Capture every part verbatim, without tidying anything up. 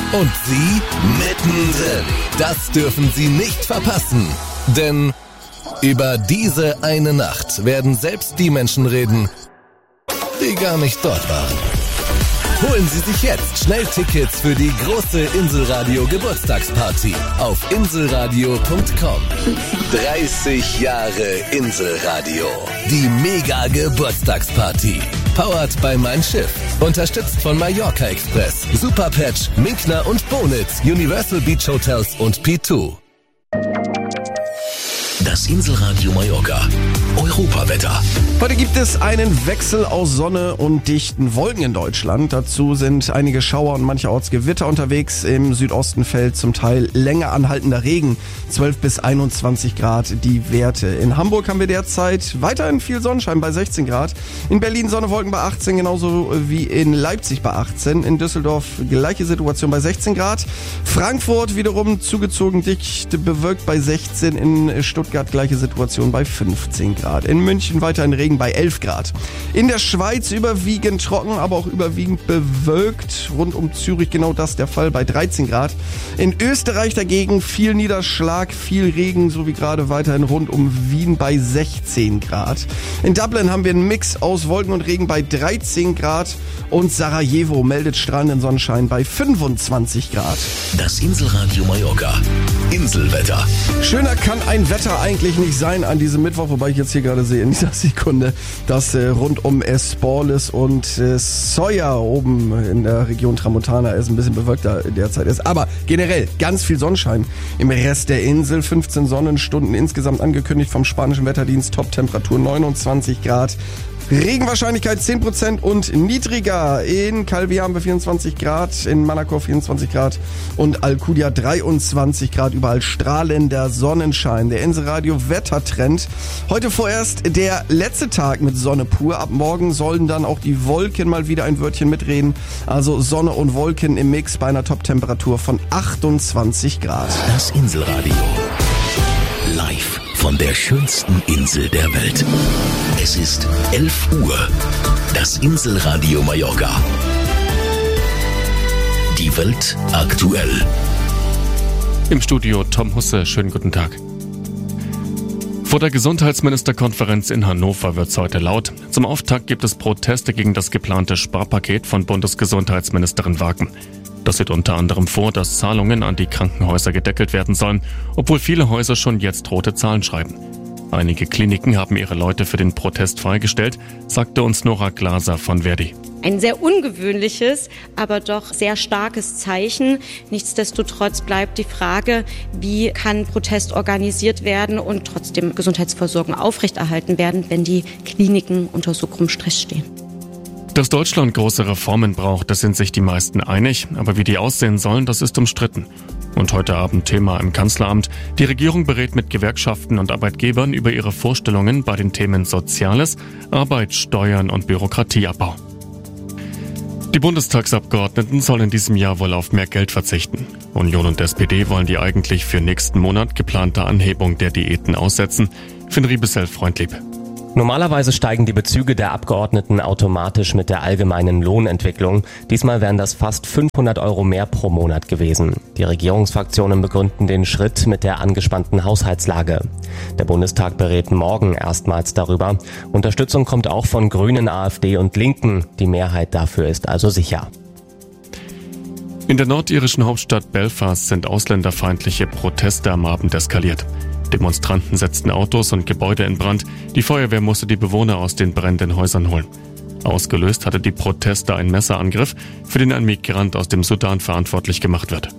Und Sie mittendrin. Das dürfen Sie nicht verpassen. Denn über diese eine Nacht werden selbst die Menschen reden, die gar nicht dort waren. Holen Sie sich jetzt schnell Tickets für die große Inselradio Geburtstagsparty auf inselradio punkt com. dreißig Jahre Inselradio. Die Mega Geburtstagsparty. Powered by Mein Schiff. Unterstützt von Mallorca Express, Superpatch, Minkner und Bonitz, Universal Beach Hotels und P zwei. Das Inselradio Mallorca. Europawetter. Heute gibt es einen Wechsel aus Sonne und dichten Wolken in Deutschland. Dazu sind einige Schauer und mancherorts Gewitter unterwegs. Im Südosten fällt zum Teil länger anhaltender Regen. zwölf bis einundzwanzig Grad die Werte. In Hamburg haben wir derzeit weiterhin viel Sonnenschein bei sechzehn Grad. In Berlin Sonne, Wolken bei achtzehn, genauso wie in Leipzig bei achtzehn. In Düsseldorf gleiche Situation bei sechzehn Grad. Frankfurt wiederum zugezogen dicht bewölkt bei sechzehn. In Stuttgart gleiche Situation bei fünfzehn Grad. In München weiterhin Regen bei elf Grad. In der Schweiz überwiegend trocken, aber auch überwiegend bewölkt. Rund um Zürich genau das der Fall bei dreizehn Grad. In Österreich dagegen viel Niederschlag, viel Regen, so wie gerade weiterhin rund um Wien bei sechzehn Grad. In Dublin haben wir einen Mix aus Wolken und Regen bei dreizehn Grad. Und Sarajevo meldet strahlenden Sonnenschein bei fünfundzwanzig Grad. Das Inselradio Mallorca. Inselwetter. Schöner kann ein Wetter eigentlich nicht sein an diesem Mittwoch, wobei ich jetzt hier gerade sehe in dieser Sekunde, dass äh, rund um Esporles und äh, Sawyer oben in der Region Tramontana es ein bisschen bewölkter derzeit ist. Aber generell ganz viel Sonnenschein im Rest der Insel. fünfzehn Sonnenstunden insgesamt angekündigt vom spanischen Wetterdienst. Top-Temperatur neunundzwanzig Grad. Regenwahrscheinlichkeit zehn Prozent und niedriger. In Calvi haben wir vierundzwanzig Grad, in Manacor vierundzwanzig Grad und Alcudia dreiundzwanzig Grad. Überall strahlender Sonnenschein. Der Inselradio Wettertrend. Heute vorerst der letzte Tag mit Sonne pur. Ab morgen sollen dann auch die Wolken mal wieder ein Wörtchen mitreden. Also Sonne und Wolken im Mix bei einer Top-Temperatur von achtundzwanzig Grad. Das Inselradio. Live von der schönsten Insel der Welt. Es ist elf Uhr. Das Inselradio Mallorca. Die Welt aktuell. Im Studio Tom Husse, schönen guten Tag. Vor der Gesundheitsministerkonferenz in Hannover wird's heute laut. Zum Auftakt gibt es Proteste gegen das geplante Sparpaket von Bundesgesundheitsministerin Wagen. Das sieht unter anderem vor, dass Zahlungen an die Krankenhäuser gedeckelt werden sollen, obwohl viele Häuser schon jetzt rote Zahlen schreiben. Einige Kliniken haben ihre Leute für den Protest freigestellt, sagte uns Nora Glaser von Verdi. Ein sehr ungewöhnliches, aber doch sehr starkes Zeichen. Nichtsdestotrotz bleibt die Frage, wie kann Protest organisiert werden und trotzdem Gesundheitsversorgung aufrechterhalten werden, wenn die Kliniken unter so großem Stress stehen. Dass Deutschland große Reformen braucht, das sind sich die meisten einig. Aber wie die aussehen sollen, das ist umstritten. Und heute Abend Thema im Kanzleramt. Die Regierung berät mit Gewerkschaften und Arbeitgebern über ihre Vorstellungen bei den Themen Soziales, Arbeit, Steuern und Bürokratieabbau. Die Bundestagsabgeordneten sollen in diesem Jahr wohl auf mehr Geld verzichten. Union und S P D wollen die eigentlich für nächsten Monat geplante Anhebung der Diäten aussetzen. Finn Riebesell, Freundlieb. Normalerweise steigen die Bezüge der Abgeordneten automatisch mit der allgemeinen Lohnentwicklung. Diesmal wären das fast fünfhundert Euro mehr pro Monat gewesen. Die Regierungsfraktionen begründen den Schritt mit der angespannten Haushaltslage. Der Bundestag berät morgen erstmals darüber. Unterstützung kommt auch von Grünen, AfD und Linken. Die Mehrheit dafür ist also sicher. In der nordirischen Hauptstadt Belfast sind ausländerfeindliche Proteste am Abend eskaliert. Demonstranten setzten Autos und Gebäude in Brand. Die Feuerwehr musste die Bewohner aus den brennenden Häusern holen. Ausgelöst hatte die Proteste einen Messerangriff, für den ein Migrant aus dem Sudan verantwortlich gemacht wird.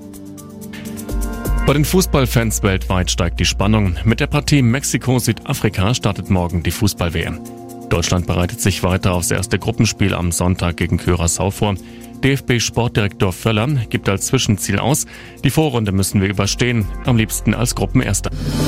Bei den Fußballfans weltweit steigt die Spannung. Mit der Partie Mexiko-Südafrika startet morgen die Fußball-W M. Deutschland bereitet sich weiter aufs erste Gruppenspiel am Sonntag gegen Curaçao vor. D F B-Sportdirektor Völler gibt als Zwischenziel aus, die Vorrunde müssen wir überstehen, am liebsten als Gruppenerster.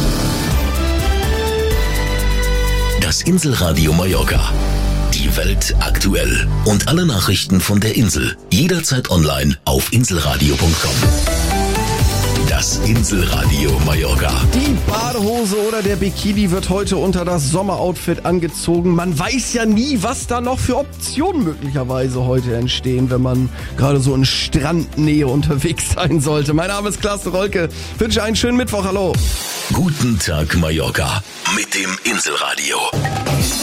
Das Inselradio Mallorca. Die Welt aktuell. Und alle Nachrichten von der Insel. Jederzeit online auf inselradio punkt com. Das Inselradio Mallorca. Die Badehose oder der Bikini wird heute unter das Sommeroutfit angezogen. Man weiß ja nie, was da noch für Optionen möglicherweise heute entstehen, wenn man gerade so in Strandnähe unterwegs sein sollte. Mein Name ist Klaas Rolke. Wünsche einen schönen Mittwoch. Hallo. Guten Tag Mallorca mit dem Inselradio.